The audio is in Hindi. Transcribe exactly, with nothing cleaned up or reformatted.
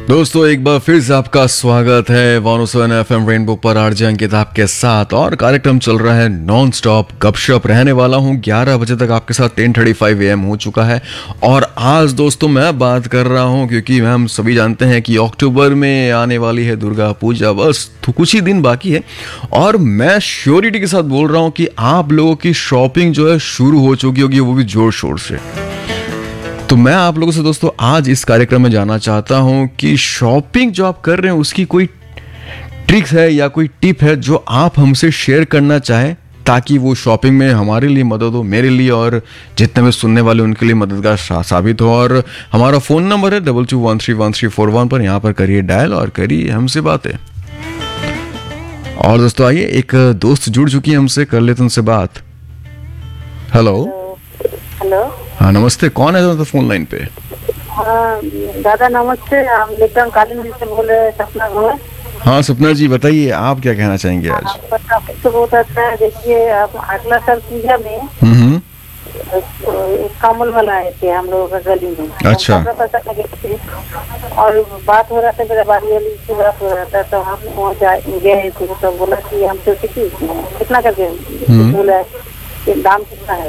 दोस्तों एक बार फिर से आपका स्वागत है one O seven F M rainbow पर आरजे अंकित आपके साथ। और कार्यक्रम चल रहा है नॉन स्टॉप गपशप। रहने वाला हूं ग्यारह बजे तक आपके साथ। Ten thirty five A M हो चुका है। और आज दोस्तों मैं बात कर रहा हूं क्योंकि हम सभी जानते हैं कि अक्टूबर में आने वाली है दुर्गा पूजा। बस तो कुछ ही दिन बाकी है और मैं श्योरिटी के साथ बोल रहा हूं कि आप लोगों की शॉपिंग जो है शुरू हो चुकी होगी, वो भी जोर शोर से। तो मैं आप लोगों से दोस्तों आज इस कार्यक्रम में जानना चाहता हूं कि शॉपिंग जो आप कर रहे हैं उसकी कोई ट्रिक्स है या कोई टिप है जो आप हमसे शेयर करना चाहें, ताकि वो शॉपिंग में हमारे लिए मदद हो, मेरे लिए और जितने भी सुनने वाले उनके लिए मददगार साबित हो। और हमारा फोन नंबर है double two one three one three four one पर। यहाँ पर करिए डायल और करिए हमसे बातें। और दोस्तों आइए, एक दोस्त जुड़ चुकी है हमसे, कर लेते उनसे बात। Hello hello. हाँ नमस्ते, कौन है तो फोन लाइन पे? हाँ दादा नमस्ते, हम लेटन कालीन से बोल रहे हैं सपना घोर। हाँ सपना जी बताइए, आप क्या कहना चाहेंगे आज? तो बहुत अच्छा है। देखिए आप अगला साल पूजा में हम्म एक कमल बनाए थे हम लोगों का गली में। अच्छा। और बात हो रहा था, मेरा बारी वाली से बात हो रहा था, तो हम वहाँ गए थे तो बोला कि हम सोचे कि कितना करके बोला कि दाम कितना है।